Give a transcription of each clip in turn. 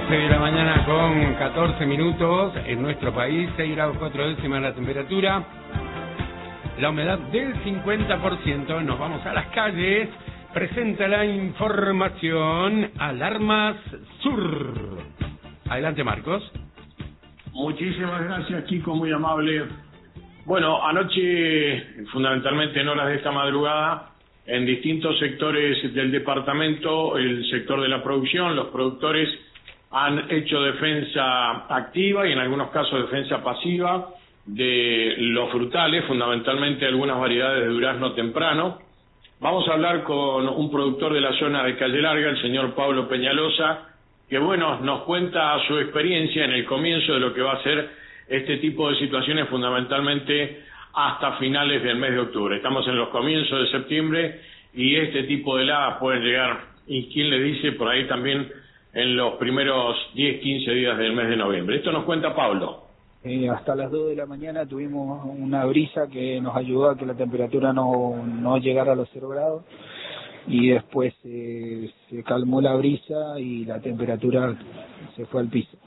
11 de la mañana con 14 minutos en nuestro país, 6 grados 4 décimas la temperatura, la humedad del 50%. Nos vamos a las calles. Presenta la información Alarmas Sur. Adelante, Marcos. Muchísimas gracias, Kiko, muy amable. Bueno, anoche, fundamentalmente en horas de esta madrugada, en distintos sectores del departamento, el sector de la producción, los productores han hecho defensa activa y en algunos casos defensa pasiva de los frutales, fundamentalmente algunas variedades de durazno temprano. Vamos a hablar con un productor de la zona de Calle Larga, el señor Pablo Peñalosa, que bueno, nos cuenta su experiencia en el comienzo de lo que va a ser este tipo de situaciones, fundamentalmente hasta finales del mes de octubre. Estamos en los comienzos de septiembre y este tipo de heladas pueden llegar, y quién le dice, por ahí también en los primeros 10, 15 días del mes de noviembre. Esto nos cuenta Pablo. Hasta las 2 de la mañana tuvimos una brisa que nos ayudó a que la temperatura no llegara a los 0 grados y después se calmó la brisa y la temperatura se fue al piso.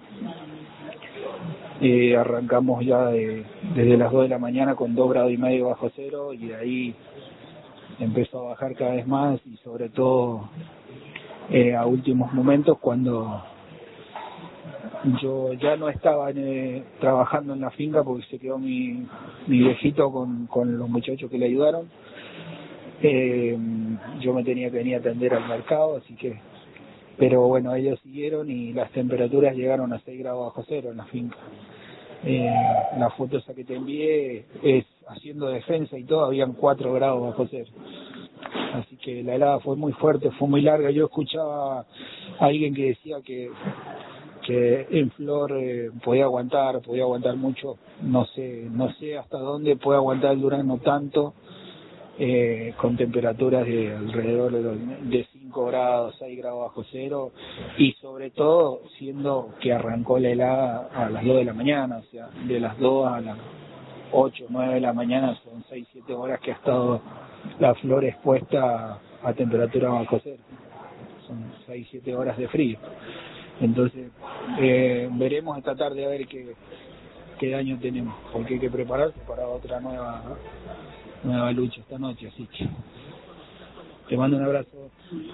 Arrancamos ya desde las 2 de la mañana con 2,5 grados bajo cero y de ahí empezó a bajar cada vez más y sobre todo a últimos momentos cuando yo ya no estaba trabajando en la finca porque se quedó mi viejito con los muchachos que le ayudaron. Yo me tenía que venir a atender al mercado, así que, pero bueno, ellos siguieron y las temperaturas llegaron a 6 grados bajo cero en la finca. La foto esa que te envié es haciendo defensa y todo, habían 4 grados bajo cero. Así que la helada fue muy fuerte, fue muy larga. Yo escuchaba a alguien que decía que en flor podía aguantar mucho. No sé hasta dónde puede aguantar el durazno tanto, con temperaturas de alrededor de 5 grados, 6 grados bajo cero, y sobre todo siendo que arrancó la helada a las 2 de la mañana, o sea, de las 2 a las 8, 9 de la mañana son 6, 7 horas que ha estado la flor expuesta a temperatura bajo cero. Son 6, 7 horas de frío. Entonces, veremos esta tarde a ver qué daño tenemos, porque hay que prepararse para otra nueva lucha esta noche, así que te mando un abrazo.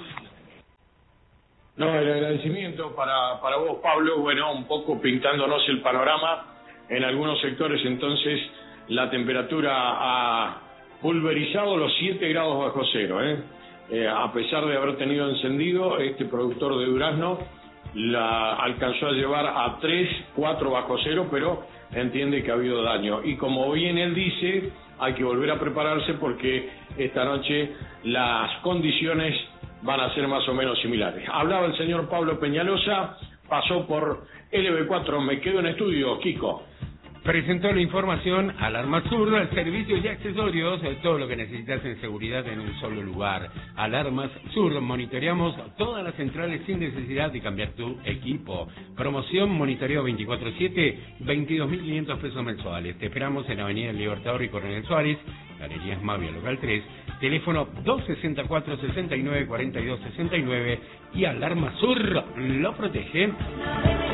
No, el agradecimiento para vos, Pablo. Bueno, un poco pintándonos el panorama. En algunos sectores, entonces, la temperatura ha pulverizado los 7 grados bajo cero, a pesar de haber tenido encendido, este productor de durazno la alcanzó a llevar a 3, 4 bajo cero, pero entiende que ha habido daño. Y como bien él dice, hay que volver a prepararse porque esta noche las condiciones van a ser más o menos similares. Hablaba el señor Pablo Peñalosa, pasó por LB4, me quedo en estudio, Kiko. Presentó la información Alarmas Sur, servicios y accesorios, todo lo que necesitas en seguridad en un solo lugar. Alarmas Sur, monitoreamos todas las centrales sin necesidad de cambiar tu equipo. Promoción, monitoreo 24/7, 22.500 pesos mensuales. Te esperamos en Avenida Libertador y Coronel Suárez, Galerías Mavia, local 3, teléfono 264-69-42-69 y Alarmas Sur lo protege.